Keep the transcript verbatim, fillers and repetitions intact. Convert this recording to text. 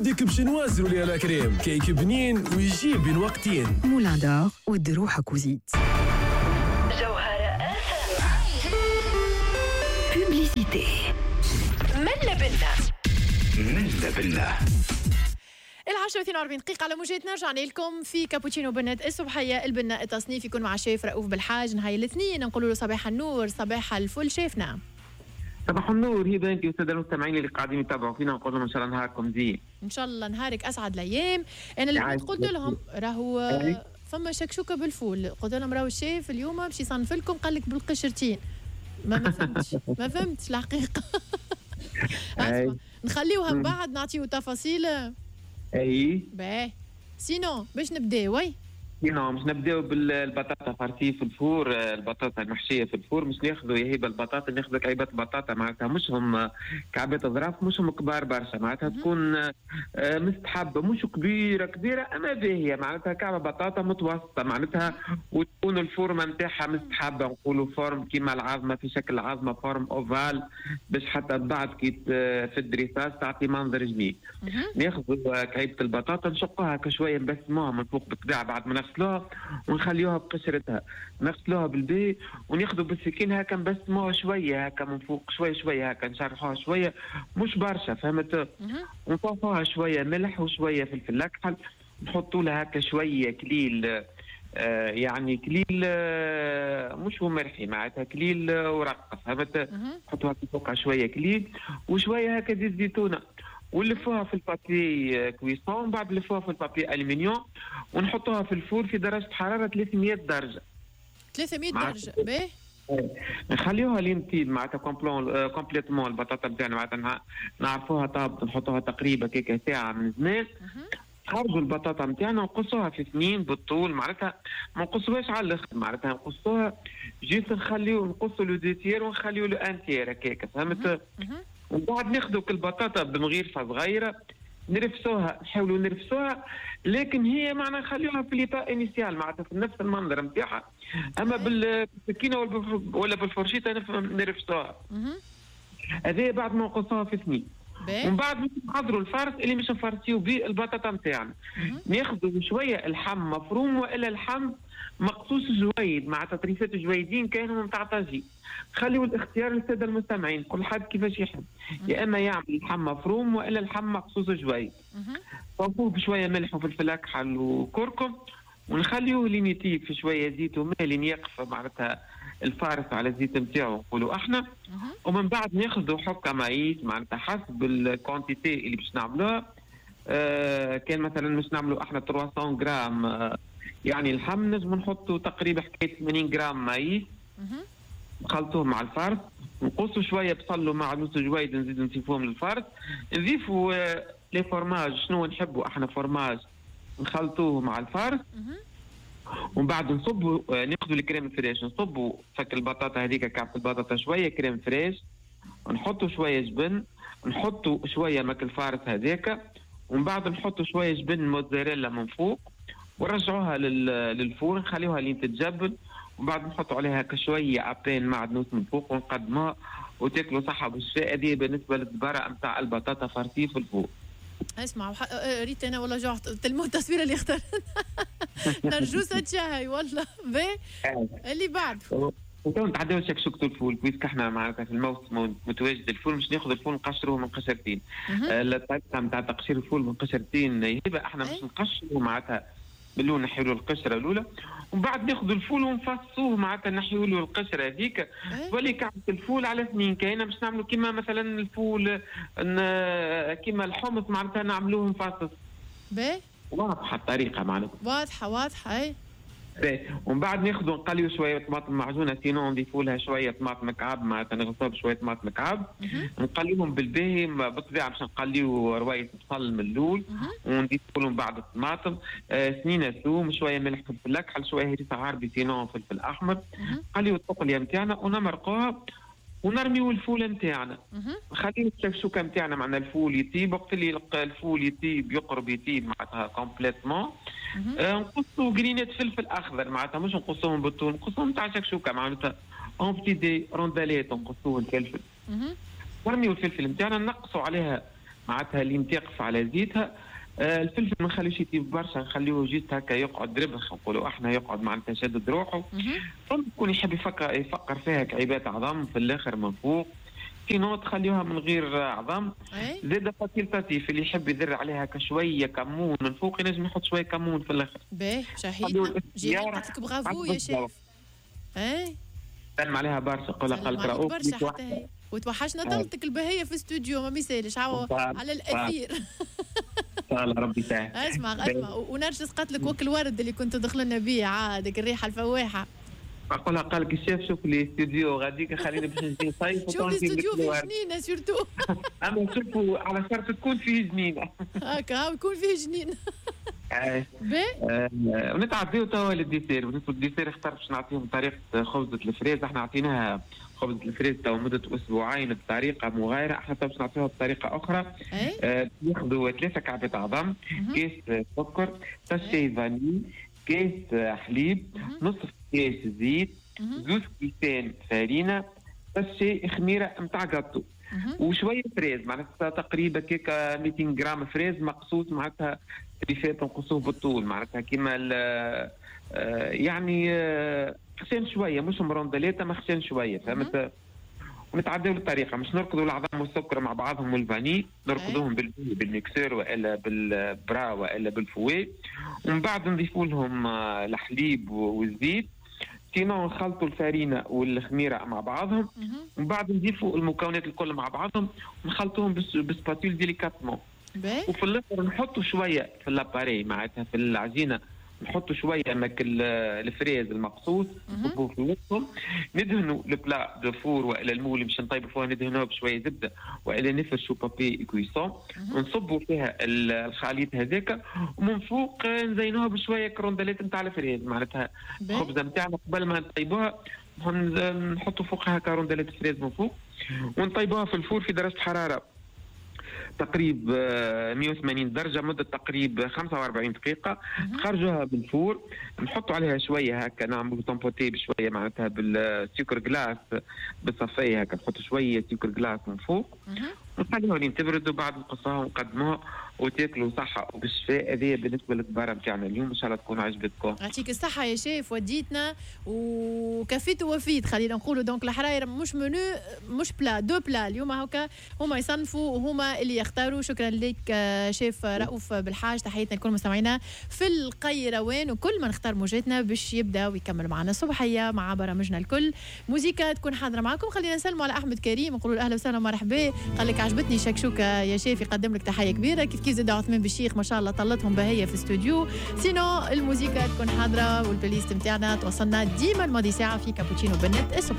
هذيك باش نوازنوا ليها كريم كيك بنين ويجيب بين وقتين. مولان دار ودي روحك وزيد. جوهرة بوبليسيتي. منا بنا منا بنا العشرة واثنين وأربعين دقيقة على موجات. نرجع لكم في كابوتشينو بنات الصبحية. البناء التصنيف يكون مع الشيف رؤوف بالحاج نهاية الاثنين. نقول له صباح النور صباح الفل شيفنا. صباح النور هبه انت والساده المستمعين اللي قاعدين يتابعوا فينا. نقول لهم ان شاء الله نهاركم زين. ان شاء الله نهارك اسعد الايام. انا اللي قلت لهم راهو فما شكشوكه بالفول. قلت لهم راهو الشيف اليوم باش يصنف لكم قال لك بالقشرتين. ما ما فهمتش ما فهمتش الحقيقه. اسمع نخليوها من بعد نعطيو تفاصيل. اي باهي سينو باش نبداو. وي نعم باش نبداو بالبطاطا فارسي في الفور. البطاطا المحشيه في الفور مش ناخذوا يا هبه البطاطا ناخذوا كعيبات بطاطا معناتها مش هم كعبات ظراف مش هم كبار برشا معناتها تكون مستحبه مش كبيره كبيره اما باهيه معناتها كعبه بطاطا متوسطه معناتها وتكون الفورمه نتاعها مستحبه نقولوا فورم كيما العظمه في شكل عظمه فورم اوفال باش حتى بعد كي في الدريساج تعطي منظر جميل. ناخذوا كعيبه البطاطا نشقوها كشويه نبسموها من فوق بالطبيعه بعد ما نغسلوها ونخليوها بقشرتها نغسلوها بالبي وناخذوا بالسكين هكا نبسموها شويه هكا من فوق شويه شويه هكا نشرحوها شويه مش برشا فهمت. ونطوفوها شويه ملح وشويه فلفل اكحل نحطوا لها هكا شويه كليل آه يعني كليل آه مش هو مرحي معناتها كليل آه ورقه فهمت. نحطوها فوقها شويه كليل وشويه هكا زيت زيتونه ونلفوها في البابي كويسون. بعد نلفوها في البابي ألمنيوم ونحطوها في الفور في درجة حرارة ثلاثمية درجة. ثلاثمية درجة باهي. نخليوها لين تطيب معناتها كومبليتمون البطاطا نتاعنا معناتها نعرفوها طابت نحطوها تقريبا كيكا ساعة من زمان. نخرجوا البطاطا نتاعنا نقصوها في اثنين بالطول معناتها ما نقصوهاش على الاخر معناتها نقصوها جيت نخليو نقصوا لو ديتير ونخليو له انتير هكاكا فهمت. ومن بعد ناخذوا كل بطاطا بمغيرفه صغيره نرفسوها نحاولوا نرفسوها لكن هي معنا نخليوها في ليطا انيسيال معناتها في نفس المنظر نتاعها اما بالسكينه ولا بالفرشيطه نرفسوها. هذه بعد ما نقصوها في اثنين. ومن بعد نحضروا الفارس اللي مش نفرسيو به البطاطا نتاعنا. ناخذوا شويه اللحم مفروم والا اللحم مقصوص جويد مع تطريفات جويدين كانوا نتاع طاجين. خليوا الاختيار للساده المستمعين كل حد كيفاش يحب يا اما يعمل لحم مفروم والا اللحم مقصوص جويد. صبوه بشويه ملح وفلفل اكحل وكركم ونخليوه لين يطيب في شويه زيت وماء لين يقف معناتها الفارس على الزيت نتاعو نقولوا احنا. ومن بعد ناخذوا حكه مايس معناتها حسب الكونتيتي اللي باش نعملوها. آه كان مثلا باش نعملوا احنا ثلاثمية غرام آه يعني اللحم نجم نحطوا تقريبا حكايه ثمانين غرام مايس نخلطوه مع الفارس نقصوا شويه بصلوا مع نص جويد نزيدوا نضيفوهم للفارس نضيفوا آه لي فورماج شنو نحبوا احنا فورماج نخلطوه مع الفارس. ومن بعد نصبوا آه ناخذوا الكريم فريش نصبوا فك البطاطا هذيك كعب البطاطا شويه كريم فريش ونحطوا شويه جبن نحطوا شويه ماكل فارس هذاك ومن بعد نحطوا شويه جبن موتزاريلا من فوق ونرجعوها للفور نخليوها لين تتجبن ومن بعد نحطوا عليها كشويه ابين معدنوس من فوق ونقدموها وتاكلوا صحه بالشفاء. هذه بالنسبه للزبره نتاع البطاطا فارسي في الفور. اسمع وح... ريت انا والله جعت تلمو التصويره اللي اختار نرجوسه تشهي والله باهي اللي بعد وتو نتعداو شكشوكة الفول بويسك احنا معناتها في الموسم متواجد الفول مش ناخذ الفول نقشروه من قشرتين. الطريقه نتاع تقشير الفول من قشرتين يبقى احنا مش نقشروه معناتها باللون نحيوا له القشره الاولى ومن بعد ناخذ الفول ونفصوه معناتها نحيوا له القشره هذيك تولي كعبه الفول على اثنين. كاينه باش نعملوا كيما مثلا الفول كيما الحمص معناتها نعملوه مفصص. باهي واضحه الطريقه معناتها واضحه واضحه اي. ومن بعد ناخذوا نقليو شويه طماطم معجونه سينو نضيفوا لها شويه طماطم مكعب معناتها نغسلوها بشويه طماطم مكعب نقليوهم بالباهي بالطبيعه باش نقليو روايه بصل من الاول ونضيفوا لهم بعد الطماطم آه سنينه ثوم شويه ملح فلفل اكحل شويه هريسه عربي سينو فلفل احمر نقليو التقليه نتاعنا ونمرقوها ونرميو الفول نتاعنا نخليو الشكشوكه نتاعنا معنا الفول يطيب وقت اللي الفول يطيب يقرب يطيب معناتها كومبليتمون آه نقصوا جرينات فلفل اخضر معناتها مش نقصوهم بالطول نقصوهم تاع شكشوكه معناتها اون بتي دي رونداليت نقصوه الفلفل نرميو الفلفل نتاعنا نقصوا عليها معناتها اللي متيقف على زيتها. آه الفلفل ما نخليوش يطيب برشا، نخليوه جيست هكا يقعد ربخ نقولوا احنا، يقعد معناتها شادد روحه. ثم يكون يحب يفكر يفكر فيها كعيبات عظام في الاخر من فوق. كينو تخليوها من غير عظم. زاد فاكيلتاتيف اللي يحب يذر عليها كشويه كمون من فوق ينجم يحط شويه كمون في الاخر. باهي شهيتنا جيرانك برافو يا شيف. اي سلم عليها برشا، قولها قالك راه برشا حتى هي. وتوحشنا طلتك البهيه في الاستوديو ما مثالش عاو على الاثير. الله ربي يسهل. اسمع اسمع ونرجس قالت لك وكل ورد اللي كنت دخلنا بيه عادك الريحه الفواحه. أقولها قال لك الشيف شوف لي استوديو غاديك خلينا باش نجي نصيف. شوف لي استوديو فيه جنينه سورتو. أما شوفوا على شرط تكون فيه جنينة. هكا يكون فيه جنينة. باهي. ونتعديو توا للديسير، بالنسبة للديسير اخترت باش نعطيهم طريقة خبزة الفريز، احنا عطيناها خبزة الفريز توا مدة أسبوعين بطريقة مغايرة، احنا توا باش نعطيوها بطريقة أخرى. آه ياخذوا ثلاثة كعبة عظم، كيس سكر، ساشي فانيل، كيس حليب، نصف كيس زيت، زوز كيسان فارينة، ساشي خميرة متاع جاتو، وشوية فريز معناتها تقريبا كيكا مئتين جرام فريز مقصوص معناتها اللي فات نقصوه بالطول معناتها كيما يعني خشن شوية مش مروندليتا ما خشن شوية فهمت. ونتعداو الطريقه مش نركضوا العظام والسكر مع بعضهم والفاني، نركضوهم بالميكسور والا بالبرا والا بالفوي، ومن بعد نضيفوا لهم الحليب والزيت، سينو نخلطوا الفارينه والخميره مع بعضهم، ومن بعد نضيفوا المكونات الكل مع بعضهم ونخلطوهم بسباتيل ديليكاتمون. وفي الاخر نحطوا شويه في الاباري معناتها في العجينه نحطوا شويه ماك الفريز المقصوص نصبوه في وسطهم، ندهنوا البلا دو فور والا المول اللي باش نطيبوا فيها ندهنوه بشويه زبده والا نفرشوا بابي كويسون ونصبوا فيها الخليط هذاك، ومن فوق نزينوها بشويه كروندلات نتاع الفريز معناتها الخبزه نتاعنا قبل ما نطيبوها نحطوا فوقها كروندلات فريز من فوق ونطيبوها في الفور في درجه حراره تقريب مئة وثمانين درجة مدة تقريب خمسة وأربعين دقيقة. خرجوها بالفور نحطوا عليها شوية هكا نعملوا طمبوتي بشوية معناتها بالسكر جلاس بالصفية هكا نحطوا شوية سكر جلاس من فوق ونخليهم لين تبردوا بعد نقصوها ونقدموها وتاكلوا صحة وبالشفاء. هذه بالنسبة للكبارة نتاعنا اليوم إن شاء الله تكون عجبتكم. يعطيك الصحة يا شيف وديتنا وكفيت ووفيت خلينا نقولوا. دونك الحراير مش منو مش بلا دو بلا اليوم هكا هما يصنفوا وهما اللي يختاروا. شكرا لك شيف رؤوف بالحاج، تحياتنا لكل مستمعينا في القيروان وكل من اختار موجتنا باش يبدا ويكمل معنا الصبحيه مع برامجنا الكل. موسيقى تكون حاضره معكم. خلينا نسلموا على احمد كريم نقولوا له اهلا وسهلا ومرحبا. قال لك عجبتني شكشوكه يا شيف يقدم لك تحيه كبيره. كيف كيف زاد عثمان بالشيخ ما شاء الله طلتهم بهيه في الاستوديو. سينو الموسيقى تكون حاضره والبلايست نتاعنا توصلنا ديما الماضي ساعه في كابوتشينو بالنت الصبح.